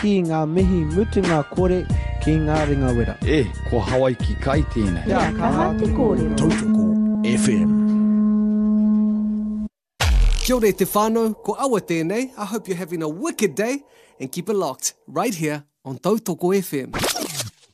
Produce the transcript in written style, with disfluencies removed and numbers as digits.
ki ngā mihi mutunga kore ki ngā ringa wera. Ko Hawaii ki kai tēnei. Kaha te kōrero. Tautoko FM. Kia ora te whānau, ko awa tēnei. I hope you're having a wicked day and keep it locked right here on Tautoko FM.